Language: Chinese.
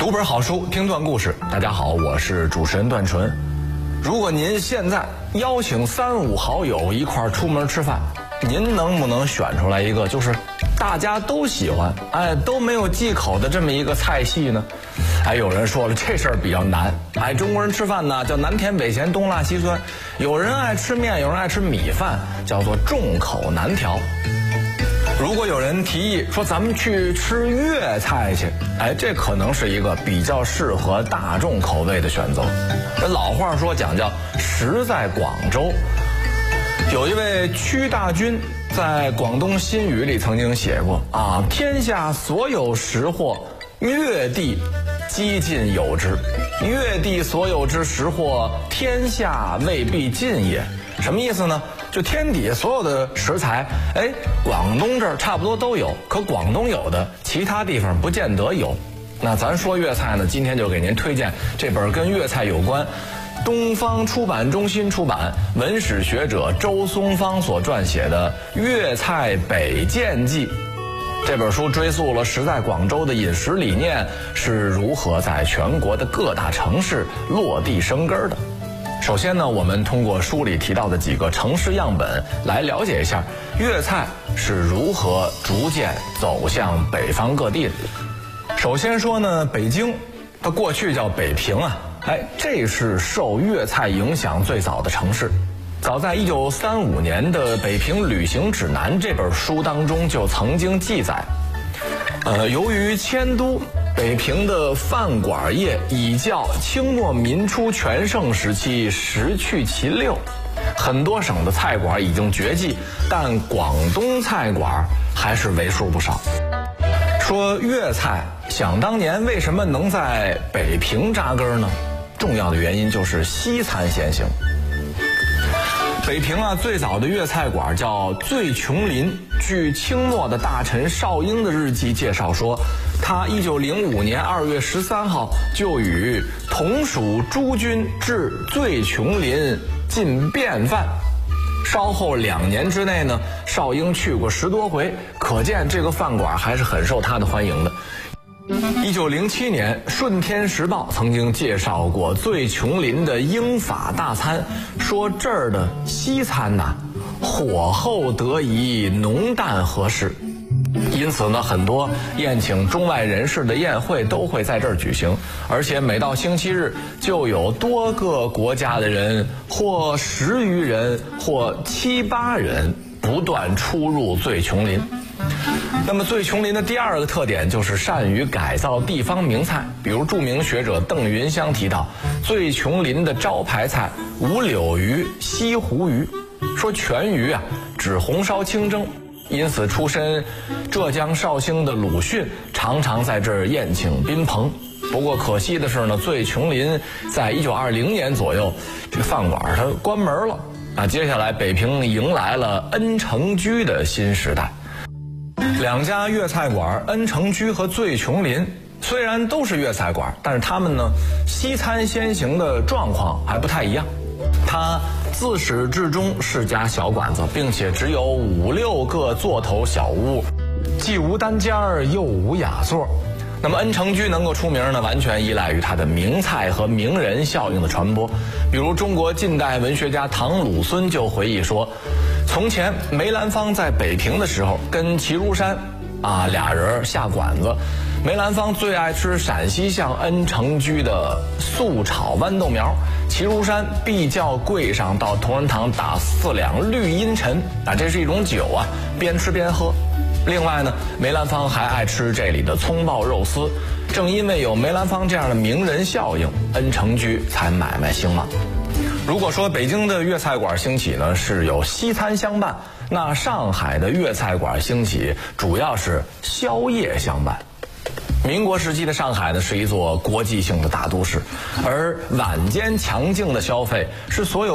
读本好书，听段故事。大家好，我是主持人段纯。如果您现在邀请3、5好友一块儿出门吃饭，您能不能选出来一个就是大家都喜欢，都没有忌口的这么一个菜系呢？有人说了，这事儿比较难。中国人吃饭呢叫南甜北咸东辣西酸，有人爱吃面，有人爱吃米饭，叫做众口难调。如果有人提议说咱们去吃粤菜去，这可能是一个比较适合大众口味的选择。这老话说讲叫食在广州，有一位屈大均在广东新语里曾经写过天下所有食货，粤地几尽有之。粤地所有之食货，天下未必尽也。什么意思呢？就天底下所有的食材，广东这儿差不多都有，可广东有的，其他地方不见得有。那咱说粤菜呢，今天就给您推荐这本跟粤菜有关，东方出版中心出版，文史学者周松芳所撰写的《粤菜北见记》。这本书追溯了食在广州的饮食理念是如何在全国的各大城市落地生根的。首先呢，我们通过书里提到的几个城市样本来了解一下粤菜是如何逐渐走向北方各地的。首先说呢，北京它过去叫北平这是受粤菜影响最早的城市。早在1935年的《北平旅行指南》这本书当中就曾经记载，由于迁都，北平的饭馆业已较清末民初全盛时期失去其六，很多省的菜馆已经绝迹，但广东菜馆还是为数不少。说粤菜想当年为什么能在北平扎根呢？重要的原因就是西餐先行。北平最早的粤菜馆叫醉琼林，据清末的大臣邵英的日记介绍说，他1905年2月13号就与同属诸军至醉琼林进便饭。稍后2年之内呢，邵英去过10多回，可见这个饭馆还是很受他的欢迎的。1907年《顺天时报》曾经介绍过醉琼林的英法大餐，说这儿的西餐火候得宜，浓淡合适。因此呢，很多宴请中外人士的宴会都会在这儿举行，而且每到星期日就有多个国家的人，或10余人，或7、8人不断出入醉琼林。那么醉琼林的第二个特点就是善于改造地方名菜，比如著名学者邓云香提到，醉琼林的招牌菜五柳鱼、西湖鱼，说全鱼只红烧清蒸，因此出身浙江绍兴的鲁迅常常在这儿宴请宾朋。不过可惜的是呢，醉琼林在1920年左右，这个饭馆它关门了接下来北平迎来了恩城居的新时代。两家粤菜馆恩城居和醉琼林虽然都是粤菜馆，但是他们呢西餐先行的状况还不太一样。它自始至终是家小馆子，并且只有5、6个座头小屋，既无单间又无雅座。那么恩城居能够出名呢，完全依赖于它的名菜和名人效应的传播。比如中国近代文学家唐鲁孙就回忆说，从前梅兰芳在北平的时候，跟齐如山俩人下馆子。梅兰芳最爱吃陕西巷恩城居的素炒豌豆苗，齐如山必叫柜上到同仁堂打4两绿茵陈这是一种酒边吃边喝。另外呢，梅兰芳还爱吃这里的葱爆肉丝，正因为有梅兰芳这样的名人效应，恩城居才买卖兴旺。如果说北京的粤菜馆兴起呢是有西餐相伴，那上海的粤菜馆兴起主要是宵夜相伴。民国时期的上海呢是一座国际性的大都市，而晚间强劲的消费是所有